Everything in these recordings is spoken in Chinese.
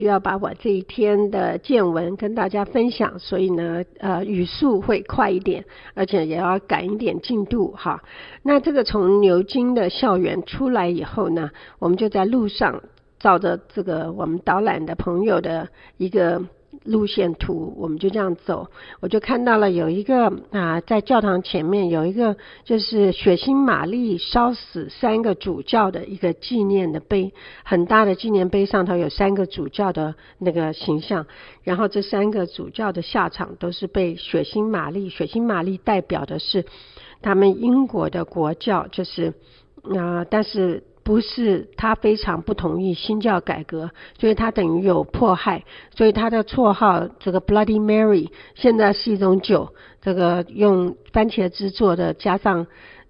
要把我这一天的见闻跟大家分享，所以呢语速会快一点，而且也要赶一点进度哈。那这个从牛津的校园出来以后呢，我们就在路上照着这个我们导览的朋友的一个路线图，我们就这样走，我就看到了有一个在教堂前面有一个就是血腥玛丽烧死3个主教的一个纪念的碑，很大的纪念碑，上头有3个主教的那个形象，然后这3个主教的下场都是被血腥玛丽代表的是他们英国的国教，就是但是不是他非常不同意新教改革，所以他等于有迫害，所以他的绰号这个 Bloody Mary 现在是一种酒，这个用番茄汁做的，加上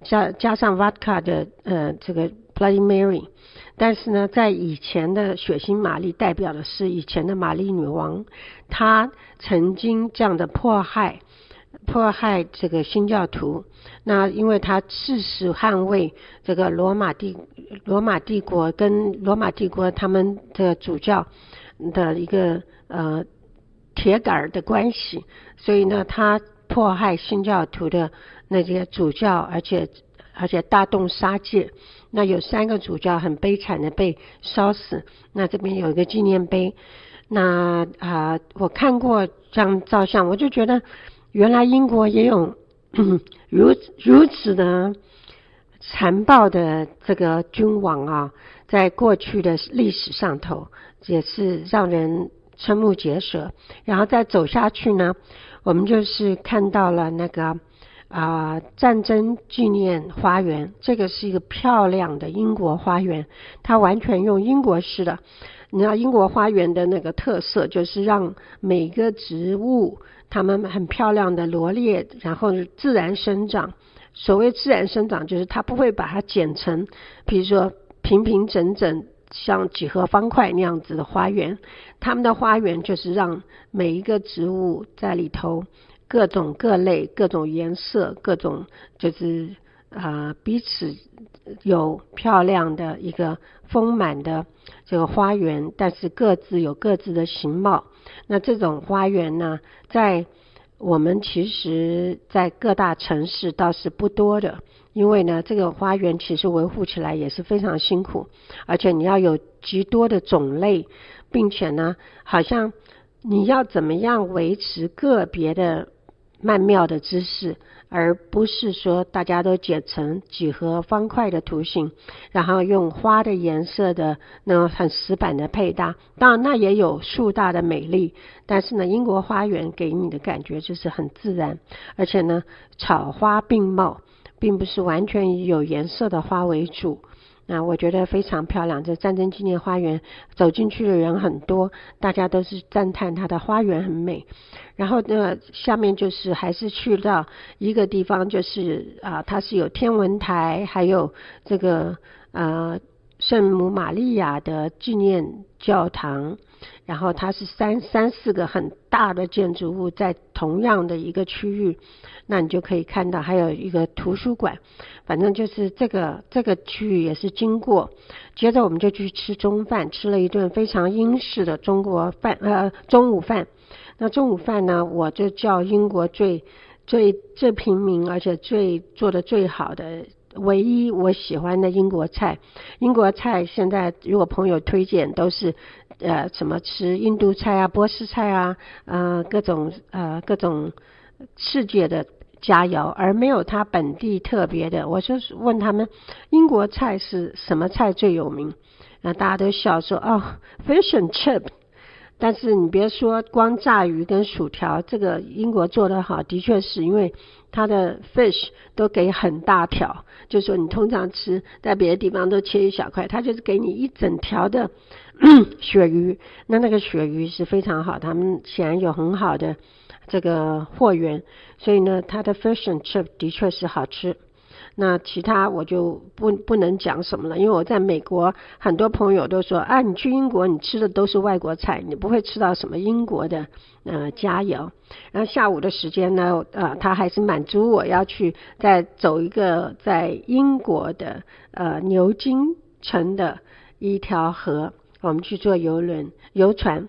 vodka 的这个 Bloody Mary。 但是呢，在以前的血腥玛丽代表的是以前的玛丽女王，她曾经这样的迫害这个新教徒，那因为他誓死捍卫这个罗马帝国跟罗马帝国他们的主教的一个铁杆的关系，所以呢他迫害新教徒的那些主教，而且大动杀戒。那有3个主教很悲惨的被烧死，那这边有一个纪念碑。那我看过这张照相，我就觉得原来英国也有如此的残暴的这个君王啊，在过去的历史上头也是让人瞠目结舌。然后再走下去呢，我们就是看到了那个战争纪念花园，这个是一个漂亮的英国花园，它完全用英国式的。你知道英国花园的那个特色就是让每个植物它们很漂亮的罗列，然后自然生长。所谓自然生长就是它不会把它剪成比如说平平整整像几何方块那样子的花园，他们的花园就是让每一个植物在里头各种各类各种颜色各种就是彼此有漂亮的一个丰满的这个花园，但是各自有各自的形貌。那这种花园呢，在我们其实在各大城市倒是不多的，因为呢这个花园其实维护起来也是非常辛苦，而且你要有极多的种类，并且呢好像你要怎么样维持个别的曼妙的姿势，而不是说大家都剪成几何方块的图形，然后用花的颜色的那种很死板的配搭。当然那也有树大的美丽，但是呢英国花园给你的感觉就是很自然，而且呢草花并茂，并不是完全以有颜色的花为主。那我觉得非常漂亮，这战争纪念花园走进去的人很多，大家都是赞叹它的花园很美。然后呢下面就是还是去到一个地方，就是它是有天文台，还有这个圣母玛利亚的纪念教堂，然后它是三四个很大的建筑物在同样的一个区域，那你就可以看到还有一个图书馆。反正就是这个区域也是经过。接着我们就去吃中饭，吃了一顿非常英式的中午饭。那中午饭呢，我就叫英国最平民而且做的最好的唯一我喜欢的英国菜。英国菜现在如果朋友推荐都是什么吃印度菜啊、波斯菜啊，各种世界的佳肴，而没有它本地特别的。我就是问他们英国菜是什么菜最有名，那大家都笑说fish and chip。但是你别说光炸鱼跟薯条，这个英国做得好，的确是因为它的 fish 都给很大条，就是说你通常吃在别的地方都切一小块，它就是给你一整条的鳕鱼。那个鳕鱼是非常好，他们显然有很好的这个货源，所以呢它的 fish and chip 的确是好吃。那其他我就不能讲什么了，因为我在美国很多朋友都说你去英国你吃的都是外国菜，你不会吃到什么英国的佳肴。然后下午的时间呢他还是满足我要去再走一个在英国的牛津城的一条河，我们去坐游船。